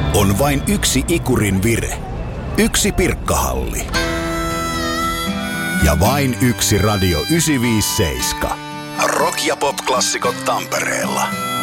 On vain yksi ikurin vire. Yksi Pirkkahalli. Ja vain yksi Radio 957. Rock- ja pop-klassikot Tampereella.